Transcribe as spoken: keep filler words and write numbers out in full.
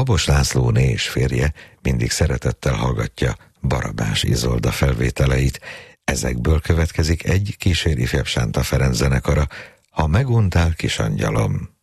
Habos Lászlóné és férje mindig szeretettel hallgatja Barabás Izolda felvételeit. Ezekből következik egy kísér ifjabb Sánta Ferenc zenekara, Ha meguntál, kisangyalom.